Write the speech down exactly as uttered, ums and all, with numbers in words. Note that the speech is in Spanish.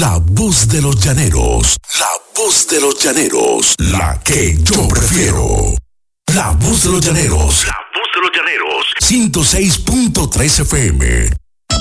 La voz de los llaneros. La voz de los llaneros. La que yo prefiero. La voz de los llaneros. La voz de los llaneros. ciento seis punto tres F M.